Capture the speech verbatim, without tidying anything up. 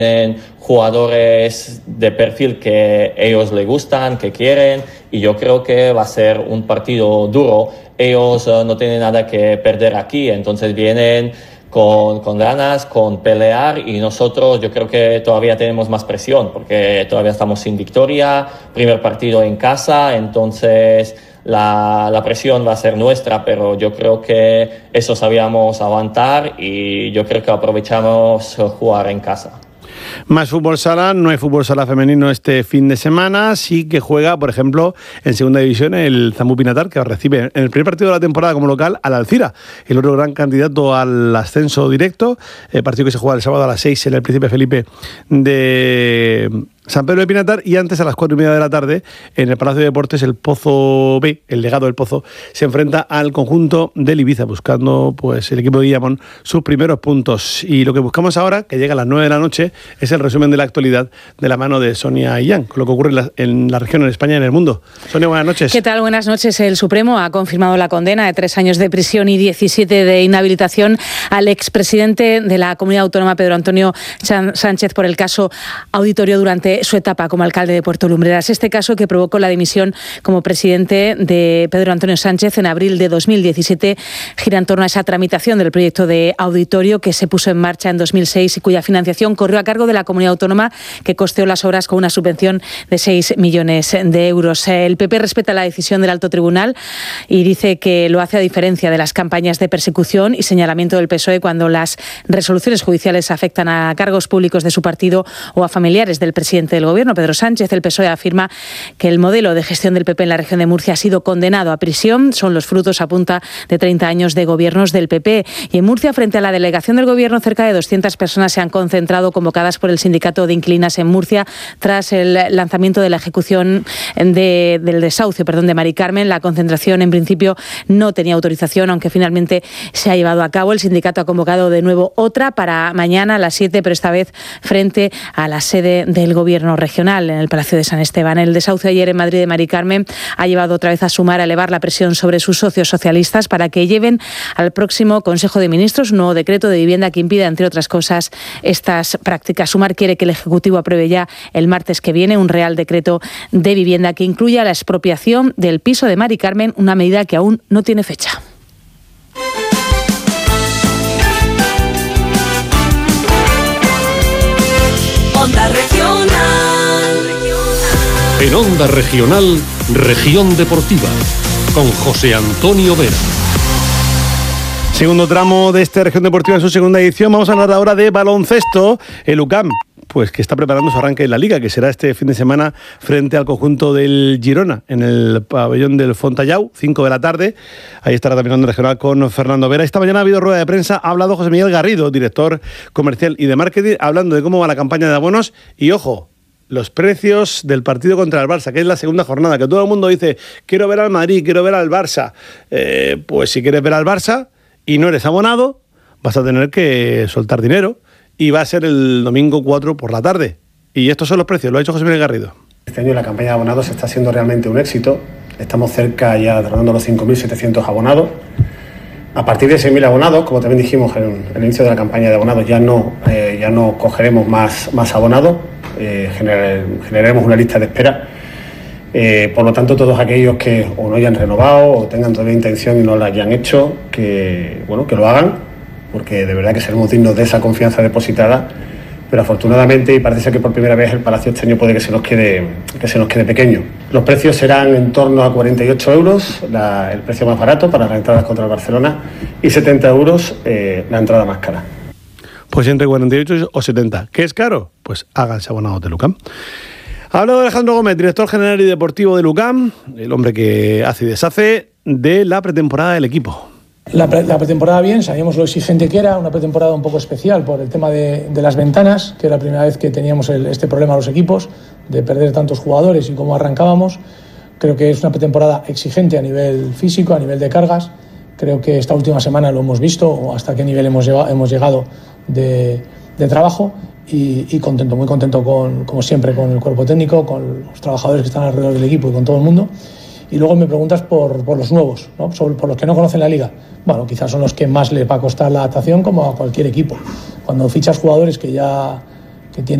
Tienen jugadores de perfil que ellos les gustan, que quieren, y yo creo que va a ser un partido duro. Ellos uh, no tienen nada que perder aquí, entonces vienen con, con ganas, con pelear, y nosotros yo creo que todavía tenemos más presión porque todavía estamos sin victoria, primer partido en casa, entonces la, la presión va a ser nuestra, pero yo creo que eso sabíamos aguantar y yo creo que aprovechamos jugar en casa. Más fútbol sala, no hay fútbol sala femenino este fin de semana, sí que juega, por ejemplo, en segunda división el Zambú Pinatar, que recibe en el primer partido de la temporada como local al Alcira, el otro gran candidato al ascenso directo, el partido que se juega el sábado a las seis en el Príncipe Felipe de San Pedro de Pinatar, y antes a las cuatro y media de la tarde en el Palacio de Deportes el Pozo B, el Legado del Pozo, se enfrenta al conjunto del Ibiza, buscando pues el equipo de Guillamón sus primeros puntos. Y lo que buscamos ahora, que llega a las nueve de la noche, es el resumen de la actualidad de la mano de Sonia Illán, con lo que ocurre en la, en la región, en España y en el mundo. Sonia, buenas noches. ¿Qué tal? Buenas noches. El Supremo ha confirmado la condena de tres años de prisión y diecisiete de inhabilitación al expresidente de la Comunidad Autónoma, Pedro Antonio Sánchez, por el caso Auditorio durante su etapa como alcalde de Puerto Lumbreras. Este caso, que provocó la dimisión como presidente de Pedro Antonio Sánchez en abril de dos mil diecisiete, gira en torno a esa tramitación del proyecto de Auditorio que se puso en marcha en dos mil seis y cuya financiación corrió a cargo de la Comunidad Autónoma, que costeó las obras con una subvención de seis millones de euros. El P P respeta la decisión del Alto Tribunal y dice que lo hace a diferencia de las campañas de persecución y señalamiento del P S O E cuando las resoluciones judiciales afectan a cargos públicos de su partido o a familiares del presidente del Gobierno, Pedro Sánchez. El P S O E afirma que el modelo de gestión del P P en la región de Murcia ha sido condenado a prisión. Son los frutos, a punta de treinta años de gobiernos del P P. Y en Murcia, frente a la delegación del Gobierno, cerca de doscientas personas se han concentrado, convocadas por el Sindicato de Inquilinas en Murcia, tras el lanzamiento de la ejecución de, del desahucio perdón, de Mari Carmen. La concentración, en principio, no tenía autorización, aunque finalmente se ha llevado a cabo. El sindicato ha convocado de nuevo otra para mañana a las siete, pero esta vez frente a la sede del Gobierno regional, en el Palacio de San Esteban. El desahucio ayer en Madrid de Mari Carmen ha llevado otra vez a Sumar a elevar la presión sobre sus socios socialistas para que lleven al próximo Consejo de Ministros un nuevo decreto de vivienda que impida, entre otras cosas, estas prácticas. Sumar quiere que el Ejecutivo apruebe ya el martes que viene un Real Decreto de vivienda que incluya la expropiación del piso de Mari Carmen, una medida que aún no tiene fecha. Onda Regional. En Onda Regional, Región Deportiva, con José Antonio Vera. Segundo tramo de esta Región Deportiva en su segunda edición. Vamos a hablar ahora de baloncesto. El U C A M, pues que está preparando su arranque en la Liga, que será este fin de semana frente al conjunto del Girona, en el pabellón del Fontallau, cinco de la tarde. Ahí estará también Onda Regional con Fernando Vera. Esta mañana ha habido rueda de prensa, ha hablado José Miguel Garrido, director comercial y de marketing, hablando de cómo va la campaña de abonos y, ojo, los precios del partido contra el Barça, que es la segunda jornada, que todo el mundo dice, quiero ver al Madrid, quiero ver al Barça. Eh, pues si quieres ver al Barça y no eres abonado, vas a tener que soltar dinero. Y va a ser el domingo cuatro por la tarde. Y estos son los precios, lo ha dicho José Miguel Garrido. Este año la campaña de abonados está siendo realmente un éxito. Estamos cerca ya rondando los cinco mil setecientos abonados. A partir de seis mil abonados, como también dijimos en, en el inicio de la campaña de abonados, ya no, eh, ya no cogeremos más, más abonados, eh, generar, generaremos una lista de espera. Eh, por lo tanto, todos aquellos que o no hayan renovado o tengan todavía intención y no la hayan hecho, que, bueno, que lo hagan, porque de verdad que seremos dignos de esa confianza depositada, pero afortunadamente, y parece ser que por primera vez el Palacio este año puede que se nos quede, que se nos quede pequeño. Los precios serán en torno a cuarenta y ocho euros, la, el precio más barato para las entradas contra el Barcelona, y setenta euros eh, la entrada más cara. Pues entre cuarenta y ocho o setenta. ¿Qué es caro? Pues háganse abonados del U C A M. Ha hablado Alejandro Gómez, director general y deportivo del U C A M, el hombre que hace y deshace de la pretemporada del equipo. La, pre- la pretemporada bien, sabíamos lo exigente que era, una pretemporada un poco especial por el tema de, de las ventanas, que era la primera vez que teníamos el, este problema a los equipos, de perder tantos jugadores y cómo arrancábamos. Creo que es una pretemporada exigente a nivel físico, a nivel de cargas. Creo que esta última semana lo hemos visto, o hasta qué nivel hemos, lleva, hemos llegado de, de trabajo, y, y contento, muy contento, con, como siempre, con el cuerpo técnico, con los trabajadores que están alrededor del equipo y con todo el mundo. Y luego me preguntas por, por los nuevos, ¿no? Sobre, por los que no conocen la Liga. Bueno, quizás son los que más les va a costar la adaptación, como a cualquier equipo. Cuando fichas jugadores que ya